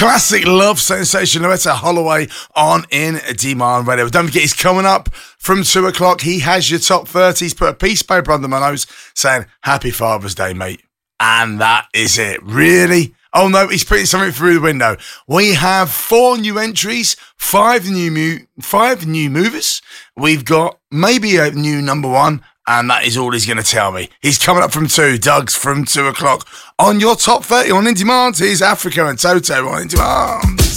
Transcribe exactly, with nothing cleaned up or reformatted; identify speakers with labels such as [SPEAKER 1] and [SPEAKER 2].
[SPEAKER 1] classic love sensation, Loretta Holloway on In Demand Radio. Don't forget, he's coming up from two o'clock. He has your top thirty. He's put a piece of paper under my nose saying, Happy Father's Day, mate. And that is it. Really? Oh, no, he's putting something through the window. We have four new entries, five new mu- five new movers. We've got maybe a new number one, and that is all he's going to tell me. He's coming up from two. Doug's from two o'clock. On your top thirty on In Demand, here's Africa and Toto on In Demand.